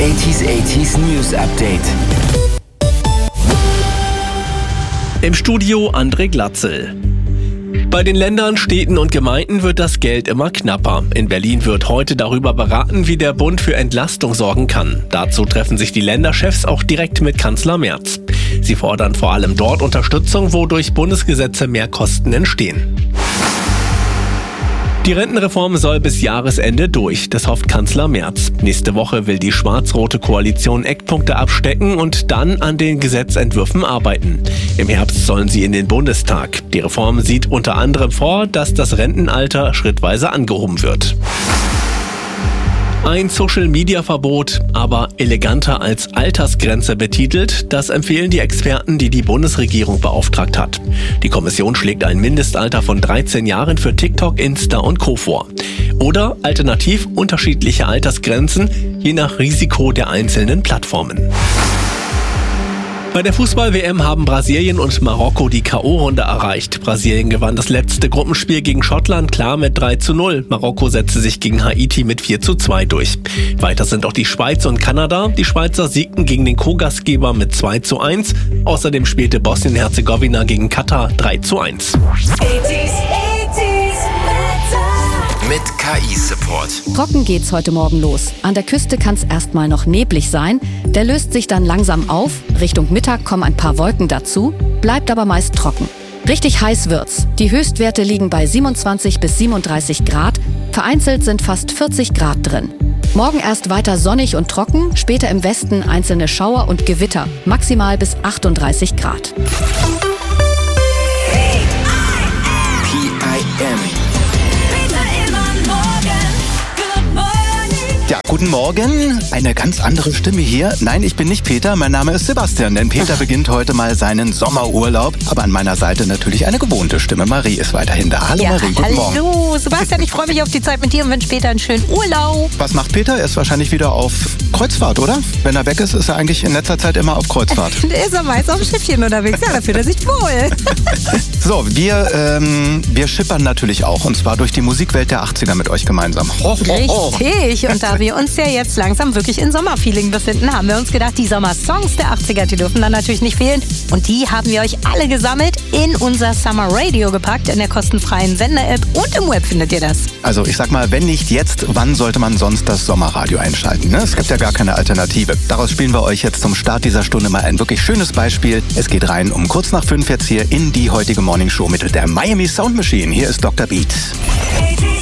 80s News Update. Im Studio André Glatzel. Bei den Ländern, Städten und Gemeinden wird das Geld immer knapper. In Berlin wird heute darüber beraten, wie der Bund für Entlastung sorgen kann. Dazu treffen sich die Länderchefs auch direkt mit Kanzler Merz. Sie fordern vor allem dort Unterstützung, wo durch Bundesgesetze mehr Kosten entstehen. Die Rentenreform soll bis Jahresende durch, das hofft Kanzler Merz. Nächste Woche will die schwarz-rote Koalition Eckpunkte abstecken und dann an den Gesetzentwürfen arbeiten. Im Herbst sollen sie in den Bundestag. Die Reform sieht unter anderem vor, dass das Rentenalter schrittweise angehoben wird. Ein Social-Media-Verbot, aber eleganter als Altersgrenze betitelt, das empfehlen die Experten, die die Bundesregierung beauftragt hat. Die Kommission schlägt ein Mindestalter von 13 Jahren für TikTok, Insta und Co. vor. Oder alternativ unterschiedliche Altersgrenzen, je nach Risiko der einzelnen Plattformen. Bei der Fußball-WM haben Brasilien und Marokko die K.O.-Runde erreicht. Brasilien gewann das letzte Gruppenspiel gegen Schottland klar mit 3:0. Marokko setzte sich gegen Haiti mit 4:2 durch. Weiter sind auch die Schweiz und Kanada. Die Schweizer siegten gegen den Co-Gastgeber mit 2:1. Außerdem spielte Bosnien-Herzegowina gegen Katar 3:1. Mit KI-Support. Trocken geht's heute Morgen los. An der Küste kann's erstmal noch neblig sein. Der löst sich dann langsam auf. Richtung Mittag kommen ein paar Wolken dazu, bleibt aber meist trocken. Richtig heiß wird's. Die Höchstwerte liegen bei 27 bis 37 Grad. Vereinzelt sind fast 40 Grad drin. Morgen erst weiter sonnig und trocken, später im Westen einzelne Schauer und Gewitter. Maximal bis 38 Grad. PIM. Ja, guten Morgen. Eine ganz andere Stimme hier. Nein, ich bin nicht Peter, mein Name ist Sebastian, denn Peter beginnt heute mal seinen Sommerurlaub. Aber an meiner Seite natürlich eine gewohnte Stimme. Marie ist weiterhin da. Hallo Marie, guten Morgen. Hallo Sebastian, ich freue mich auf die Zeit mit dir und wünsche Peter einen schönen Urlaub. Was macht Peter? Er ist wahrscheinlich wieder auf Kreuzfahrt, oder? Wenn er weg ist, ist er eigentlich in letzter Zeit immer auf Kreuzfahrt. Der ist er meist auf dem Schiffchen unterwegs. Ja, da fühlt er sich wohl. So, wir schippern natürlich auch. Und zwar durch die Musikwelt der 80er mit euch gemeinsam. Richtig. Und da wir uns ja jetzt langsam wirklich in Sommerfeeling befinden, haben wir uns gedacht, die Sommersongs der 80er, die dürfen dann natürlich nicht fehlen. Und die haben wir euch alle gesammelt in unser Summer Radio gepackt, in der kostenfreien Sender-App und im Web findet ihr das. Also ich sag mal, wenn nicht jetzt, wann sollte man sonst das Sommerradio einschalten? Ne? Es gibt ja gar keine Alternative. Daraus spielen wir euch jetzt zum Start dieser Stunde mal ein wirklich schönes Beispiel. Es geht rein um kurz nach 5 jetzt hier in die heutige Morningshow mit der Miami Sound Machine. Hier ist Dr. Beat.